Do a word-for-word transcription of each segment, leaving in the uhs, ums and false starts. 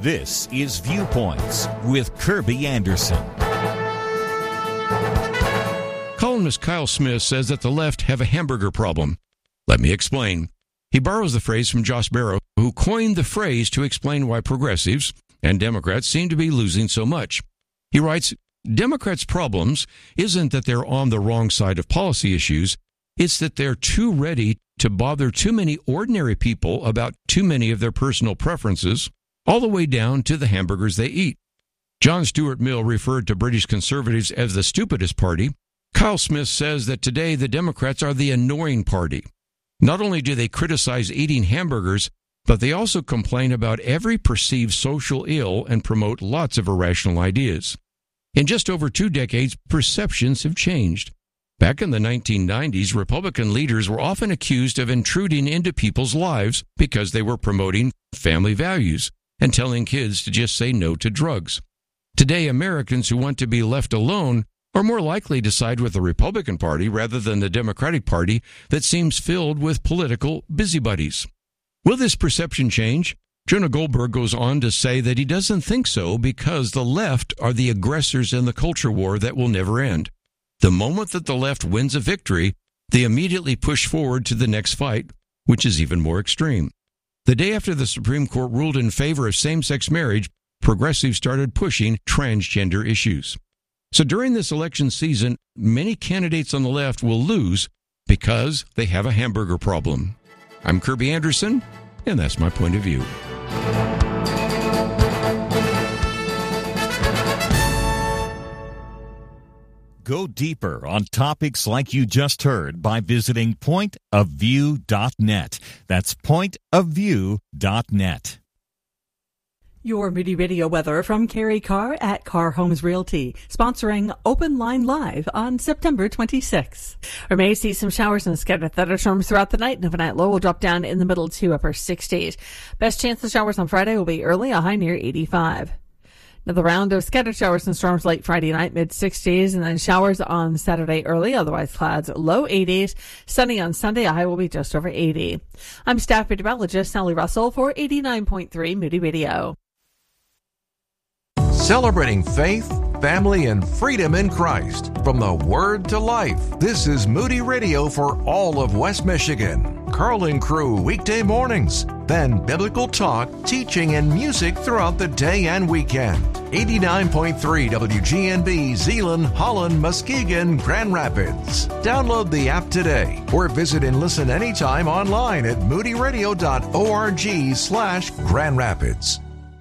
This is Viewpoints with Kirby Anderson. Columnist Kyle Smith says that the left have a hamburger problem. Let me explain. He borrows the phrase from Josh Barro, who coined the phrase to explain why progressives and Democrats seem to be losing so much. He writes, Democrats' problems isn't that they're on the wrong side of policy issues, it's that they're too ready to bother too many ordinary people about too many of their personal preferences, all the way down to the hamburgers they eat. John Stuart Mill referred to British conservatives as the stupidest party. Kyle Smith says that today the Democrats are the annoying party. Not only do they criticize eating hamburgers, but they also complain about every perceived social ill and promote lots of irrational ideas. In just over two decades, perceptions have changed. Back in the nineteen nineties, Republican leaders were often accused of intruding into people's lives because they were promoting family values and telling kids to just say no to drugs. Today, Americans who want to be left alone are more likely to side with the Republican Party rather than the Democratic Party that seems filled with political busybodies. Will this perception change? Jonah Goldberg goes on to say that he doesn't think so because the left are the aggressors in the culture war that will never end. The moment that the left wins a victory, they immediately push forward to the next fight, which is even more extreme. The day after the Supreme Court ruled in favor of same-sex marriage, progressives started pushing transgender issues. So during this election season, many candidates on the left will lose because they have a hamburger problem. I'm Kirby Anderson, and that's my point of view. Go deeper on topics like you just heard by visiting point of view dot net. That's point of view dot net. Your Moody Radio weather from Carrie Carr at Carr Homes Realty, sponsoring Open Line Live on September twenty-sixth. We may see some showers and scattered thunderstorms throughout the night, and overnight low will drop down in the middle to upper sixties. Best chance of showers on Friday will be early, a high near eighty-five. Another round of scattered showers and storms late Friday night, mid-sixties, and then showers on Saturday early, otherwise clouds, low eighties. Sunny on Sunday, a high will be just over eighty. I'm staff meteorologist Sally Russell for eighty-nine point three Moody Radio. Celebrating faith, family, and freedom in Christ. From the Word to Life, this is Moody Radio for all of West Michigan. Carl and Crew weekday mornings. Then biblical talk, teaching, and music throughout the day and weekend. eighty-nine point three W G N B, Zeeland, Holland, Muskegon, Grand Rapids. Download the app today or visit and listen anytime online at moody radio dot org slash Grand Rapids.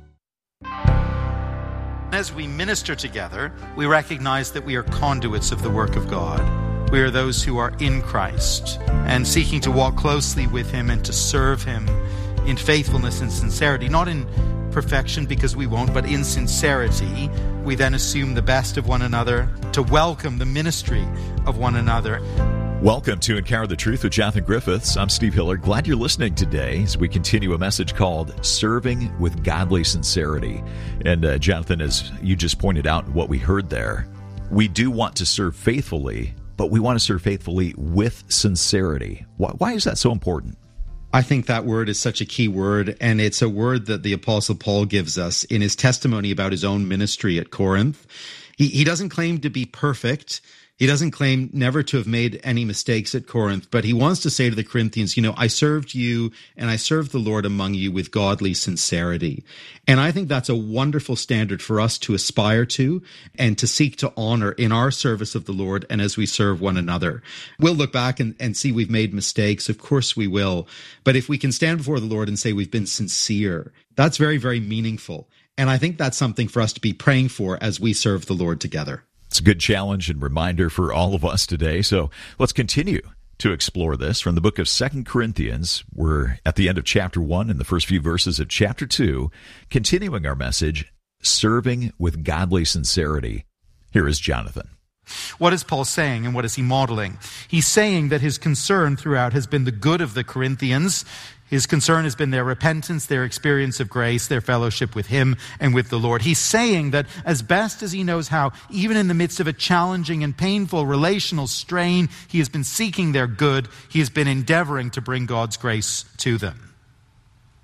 As we minister together, we recognize that we are conduits of the work of God. We are those who are in Christ and seeking to walk closely with Him and to serve Him in faithfulness and sincerity, not in perfection because we won't, but in sincerity. We then assume the best of one another to welcome the ministry of one another. Welcome to Encounter the Truth with Jonathan Griffiths. I'm Steve Hiller. Glad you're listening today as we continue a message called Serving with Godly Sincerity. And uh, Jonathan, as you just pointed out what we heard there, we do want to serve faithfully, but we want to serve faithfully with sincerity. Why, why is that so important? I think that word is such a key word, and it's a word that the Apostle Paul gives us in his testimony about his own ministry at Corinth. He, he doesn't claim to be perfect. He doesn't claim never to have made any mistakes at Corinth, but he wants to say to the Corinthians, you know, I served you and I served the Lord among you with godly sincerity. And I think that's a wonderful standard for us to aspire to and to seek to honor in our service of the Lord and as we serve one another. We'll look back and, and see we've made mistakes. Of course we will. But if we can stand before the Lord and say we've been sincere, that's very, very meaningful. And I think that's something for us to be praying for as we serve the Lord together. It's a good challenge and reminder for all of us today. So let's continue to explore this from the book of Second Corinthians. We're at the end of chapter one and the first few verses of chapter two, continuing our message, Serving with Godly Sincerity. Here is Jonathan. What is Paul saying and what is he modeling? He's saying that his concern throughout has been the good of the Corinthians. His concern has been their repentance, their experience of grace, their fellowship with Him and with the Lord. He's saying that as best as he knows how, even in the midst of a challenging and painful relational strain, he has been seeking their good. He has been endeavoring to bring God's grace to them.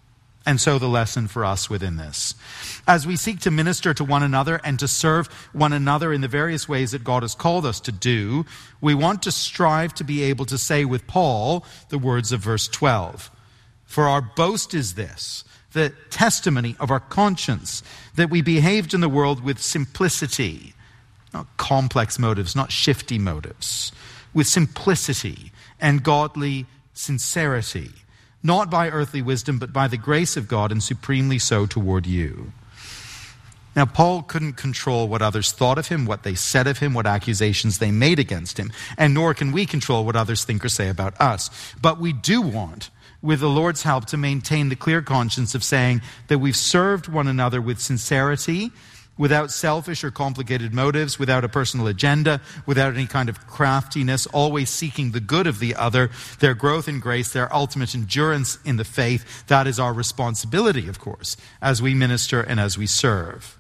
And so the lesson for us within this. As we seek to minister to one another and to serve one another in the various ways that God has called us to do, we want to strive to be able to say with Paul the words of verse twelve. For our boast is this, the testimony of our conscience, that we behaved in the world with simplicity, not complex motives, not shifty motives, with simplicity and godly sincerity, not by earthly wisdom, but by the grace of God, and supremely so toward you. Now, Paul couldn't control what others thought of him, what they said of him, what accusations they made against him, and nor can we control what others think or say about us. But we do want, with the Lord's help, to maintain the clear conscience of saying that we've served one another with sincerity, without selfish or complicated motives, without a personal agenda, without any kind of craftiness, always seeking the good of the other, their growth in grace, their ultimate endurance in the faith. That is our responsibility, of course, as we minister and as we serve.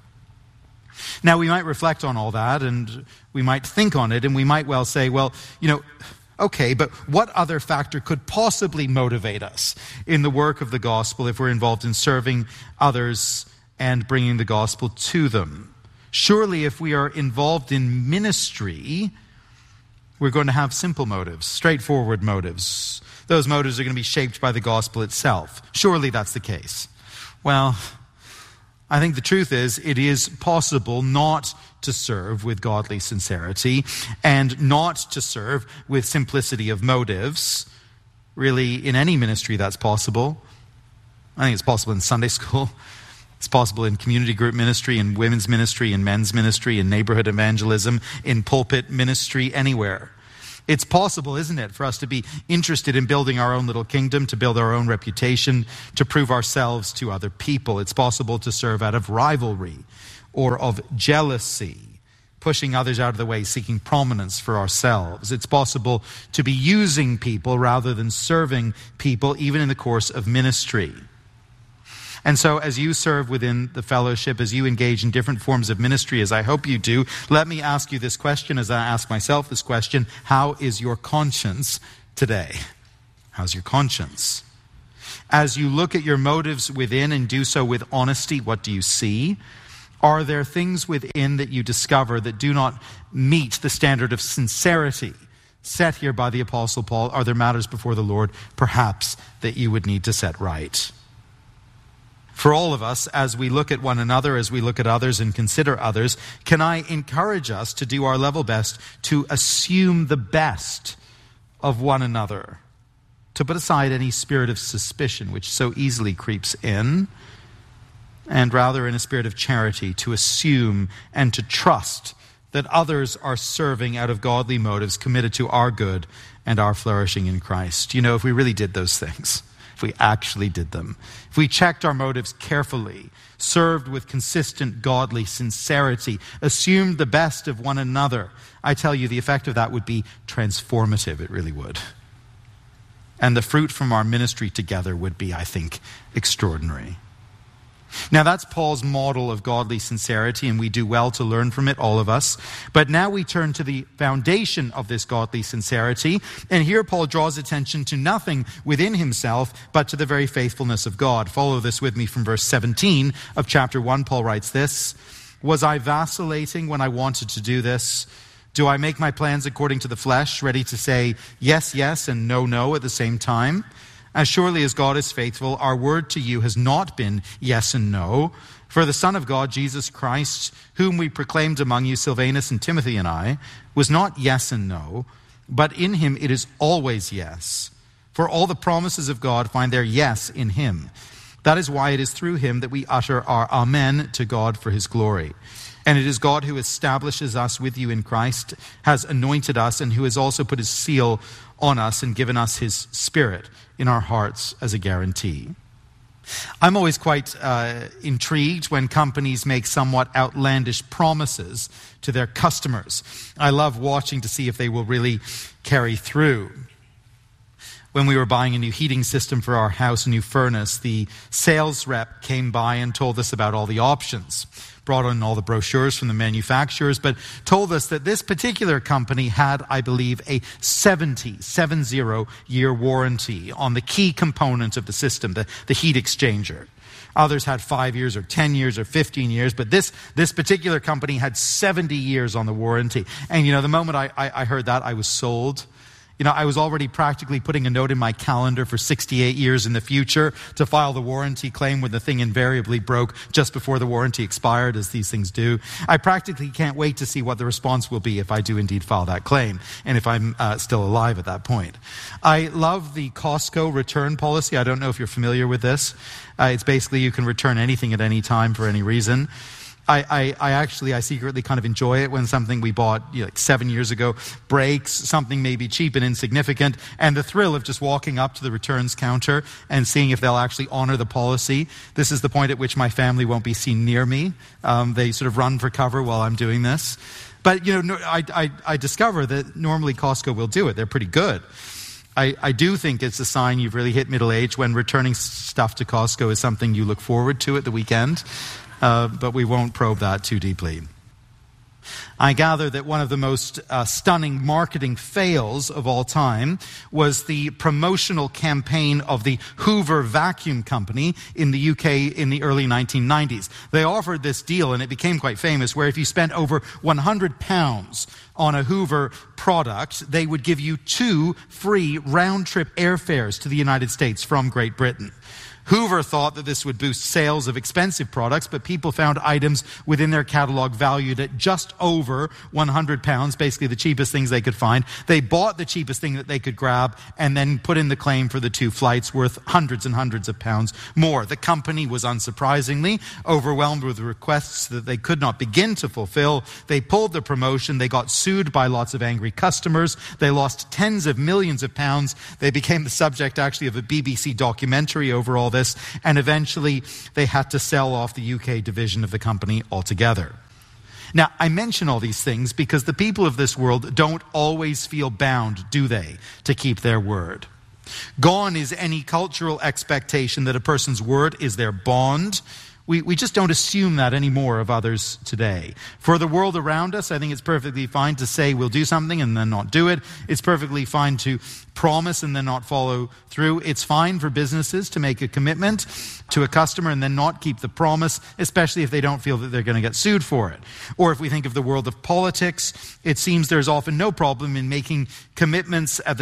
Now, we might reflect on all that, and we might think on it, and we might well say, well, you know, okay, but what other factor could possibly motivate us in the work of the gospel if we're involved in serving others and bringing the gospel to them? Surely if we are involved in ministry, we're going to have simple motives, straightforward motives. Those motives are going to be shaped by the gospel itself. Surely that's the case. Well, I think the truth is it is possible not to serve with godly sincerity and not to serve with simplicity of motives. Really, in any ministry that's possible. I think it's possible in Sunday school. It's possible in community group ministry, in women's ministry, in men's ministry, in neighborhood evangelism, in pulpit ministry, anywhere. It's possible, isn't it, for us to be interested in building our own little kingdom, to build our own reputation, to prove ourselves to other people. It's possible to serve out of rivalry or of jealousy, pushing others out of the way, seeking prominence for ourselves. It's possible to be using people rather than serving people, even in the course of ministry. And so as you serve within the fellowship, as you engage in different forms of ministry, as I hope you do, let me ask you this question as I ask myself this question: how is your conscience today? How's your conscience? As you look at your motives within and do so with honesty, what do you see? Are there things within that you discover that do not meet the standard of sincerity set here by the Apostle Paul? Are there matters before the Lord, perhaps, that you would need to set right? For all of us, as we look at one another, as we look at others and consider others, can I encourage us to do our level best to assume the best of one another, to put aside any spirit of suspicion which so easily creeps in, and rather in a spirit of charity to assume and to trust that others are serving out of godly motives, committed to our good and our flourishing in Christ. You know, if we really did those things, if we actually did them, if we checked our motives carefully, served with consistent godly sincerity, assumed the best of one another, I tell you, the effect of that would be transformative. It really would. And the fruit from our ministry together would be, I think, extraordinary. Now that's Paul's model of godly sincerity, and we do well to learn from it, all of us. But now we turn to the foundation of this godly sincerity, and here Paul draws attention to nothing within himself, but to the very faithfulness of God. Follow this with me from verse seventeen of chapter one. Paul writes this: "Was I vacillating when I wanted to do this? Do I make my plans according to the flesh, ready to say yes, yes, and no, no at the same time? As surely as God is faithful, our word to you has not been yes and no. For the Son of God, Jesus Christ, whom we proclaimed among you, Silvanus and Timothy and I, was not yes and no, but in him it is always yes. For all the promises of God find their yes in him. That is why it is through him that we utter our amen to God for his glory. And it is God who establishes us with you in Christ, has anointed us, and who has also put his seal on us and given us his Spirit in our hearts as a guarantee." I'm always quite uh, intrigued when companies make somewhat outlandish promises to their customers. I love watching to see if they will really carry through. when we were buying a new heating system for our house, a new furnace, the sales rep came by and told us about all the options, brought in all the brochures from the manufacturers, but told us that this particular company had, I believe, a seventy, seven-zero-year warranty on the key component of the system, the, the heat exchanger. Others had five years or ten years or fifteen years, but this this particular company had seventy years on the warranty. And, you know, the moment I, I, I heard that, I was sold. You know, I was already practically putting a note in my calendar for sixty-eight years in the future to file the warranty claim when the thing invariably broke just before the warranty expired, as these things do. I practically can't wait to see what the response will be if I do indeed file that claim, and if I'm uh, still alive at that point. I love the Costco return policy. I don't know if you're familiar with this. Uh, it's basically you can return anything at any time for any reason. I, I, I actually, I secretly kind of enjoy it when something we bought you know, like seven years ago breaks, something maybe cheap and insignificant, and the thrill of just walking up to the returns counter and seeing if they'll actually honor the policy. This is the point at which my family won't be seen near me. Um, they sort of run for cover while I'm doing this. But, you know, I, I, I discover that normally Costco will do it. They're pretty good. I, I do think it's a sign you've really hit middle age when returning stuff to Costco is something you look forward to at the weekend. Uh, but we won't probe that too deeply. I gather that one of the most uh, stunning marketing fails of all time was the promotional campaign of the Hoover Vacuum Company in the U K in the early nineteen nineties. They offered this deal, and it became quite famous, where if you spent over one hundred pounds on a Hoover product, they would give you two free round-trip airfares to the United States from Great Britain. Hoover thought that this would boost sales of expensive products, but people found items within their catalog valued at just over one hundred pounds, basically the cheapest things they could find. They bought the cheapest thing that they could grab and then put in the claim for the two flights worth hundreds and hundreds of pounds more. The company was unsurprisingly overwhelmed with requests that they could not begin to fulfill. They pulled the promotion. They got sued by lots of angry customers. They lost tens of millions of pounds. They became the subject actually of a B B C documentary over all this. This, and eventually they had to sell off the U K division of the company altogether. Now, I mention all these things because the people of this world don't always feel bound, do they, to keep their word. Gone is any cultural expectation that a person's word is their bond. We, we just don't assume that anymore of others today. For the world around us, I think it's perfectly fine to say we'll do something and then not do it. It's perfectly fine to promise and then not follow through. It's fine for businesses to make a commitment to a customer and then not keep the promise, especially if they don't feel that they're going to get sued for it. Or if we think of the world of politics, it seems there's often no problem in making commitments at the